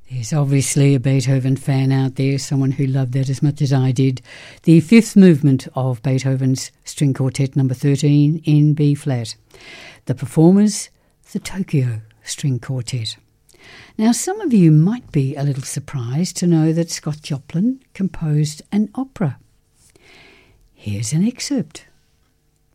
There's obviously a Beethoven fan out there, someone who loved that as much as I did. The fifth movement of Beethoven's String Quartet number 13 in B-flat. The performers, the Tokyo String Quartet. Now, some of you might be a little surprised to know that Scott Joplin composed an opera. Here's an excerpt.